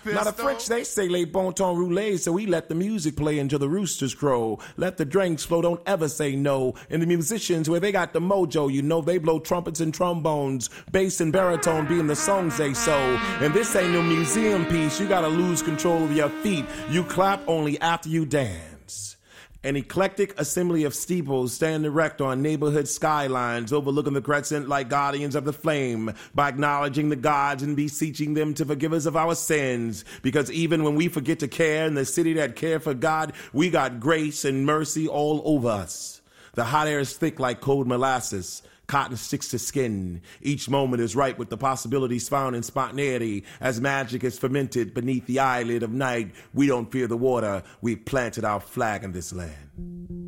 Now the French, they say les bon temps roulés, so we let the music play until the roosters crow. Let the drinks flow, don't ever say no. And the musicians, where they got the mojo, you know they blow trumpets and trombones, bass and baritone being the songs they sow. And this ain't no museum piece, you gotta lose control of your feet. You clap only after you dance. An eclectic assembly of steeples stand erect on neighborhood skylines, overlooking the crescent like guardians of the flame, by acknowledging the gods and beseeching them to forgive us of our sins. Because even when we forget to care in the city that care for God, we got grace and mercy all over us. The hot air is thick like cold molasses. Cotton sticks to skin. Each moment is ripe with the possibilities found in spontaneity. As magic is fermented beneath the eyelid of night, we don't fear the water. We planted our flag in this land.